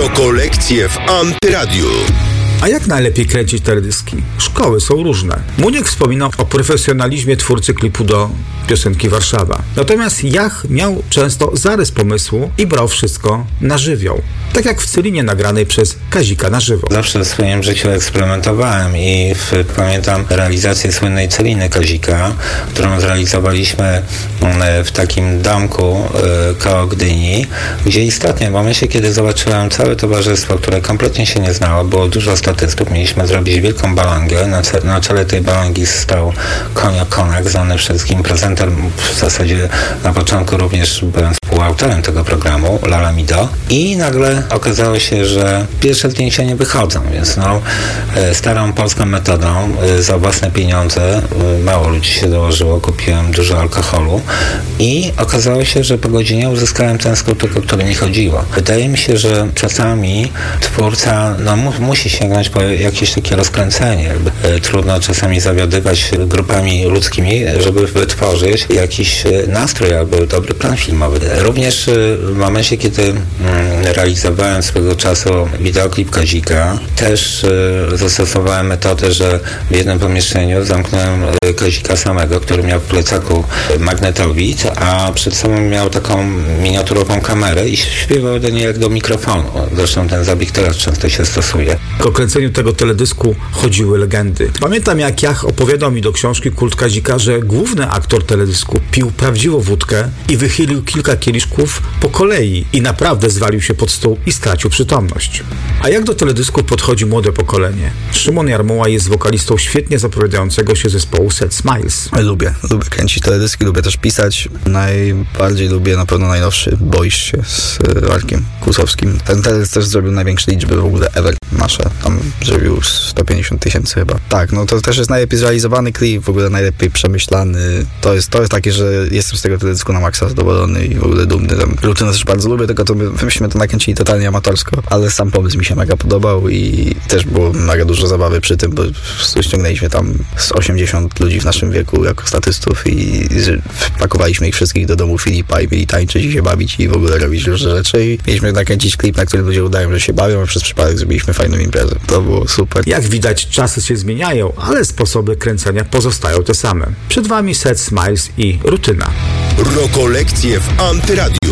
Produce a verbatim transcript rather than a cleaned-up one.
Rokolekcje w Antyradiu. A jak najlepiej kręcić teledyski? Szkoły są różne. Muniek wspominał o profesjonalizmie twórcy klipu do piosenki Warszawa. Natomiast Jach miał często zarys pomysłu i brał wszystko na żywioł. Tak jak w Cylinie nagranej przez Kazika na żywo. Zawsze w swoim życiu eksperymentowałem i w, pamiętam realizację słynnej Celiny Kazika, którą zrealizowaliśmy w takim domku y, koło Gdyni, gdzie istotnie w momencie, kiedy zobaczyłem całe towarzystwo, które kompletnie się nie znało, było dużo statystów, mieliśmy zrobić wielką balangę. Na, ce- na czele tej balangi stał Konio Konak, znany wszystkim, prezenter w zasadzie na początku również byłem współautorem tego programu, Lala Mido, i nagle okazało się, że pierwsze zdjęcia nie wychodzą, więc no starą polską metodą, za własne pieniądze, mało ludzi się dołożyło, kupiłem dużo alkoholu i okazało się, że po godzinie uzyskałem ten skutek, o który nie chodziło. Wydaje mi się, że czasami twórca no, mu, musi sięgnąć po jakieś takie rozkręcenie. Trudno czasami zawiadywać grupami ludzkimi, żeby wytworzyć jakiś nastrój albo dobry plan filmowy. Również w momencie, kiedy realizowałem swego czasu wideoklip Kazika, też zastosowałem metodę, że w jednym pomieszczeniu zamknąłem Kazika samego, który miał w plecaku magnetowid, a przed sobą miał taką miniaturową kamerę i śpiewał do niej jak do mikrofonu. Zresztą ten zabieg teraz często się stosuje. O kręceniu tego teledysku chodziły legendy. Pamiętam, jak Jach opowiadał mi do książki Kult Kazika, że główny aktor teledysku pił prawdziwą wódkę i wychylił kilka kieliszków po kolei i naprawdę zwalił się pod stół i stracił przytomność. A jak do teledysku podchodzi młode pokolenie? Szymon Jarmuła jest wokalistą świetnie zapowiadającego się zespołu Sad Smiles. Lubię, lubię kręcić teledyski, lubię też pisać. Najbardziej lubię na pewno najnowszy Boisz się z Arkiem Kłusowskim. Ten teledysk też zrobił największe liczby w ogóle ever. Nasze tam zrobił sto pięćdziesiąt tysięcy chyba. Tak, no to też jest najlepiej zrealizowany klip, w ogóle najlepiej przemyślany. To jest, to jest takie, że jestem z tego teledysku na maksa zadowolony i w ogóle dumny. Tam Rutynę też bardzo lubię, tylko to my, myśmy to nakręcili totalnie amatorsko, ale sam pomysł mi się mega podobał i też było mega dużo zabawy przy tym, bo ściągnęliśmy tam z osiemdziesiąt ludzi w naszym wieku jako statystów i pakowaliśmy ich wszystkich do domu Filipa i mieli tańczyć i się bawić i w ogóle robić różne rzeczy i mieliśmy nakręcić klip, na którym ludzie udają, że się bawią, a przez przypadek zrobiliśmy fajną imprezę. To było super. Jak widać, czasy się zmieniają, ale sposoby kręcenia pozostają te same. Przed wami Sad Smiles i Rutyna. Rokolekcje w Antyradiu.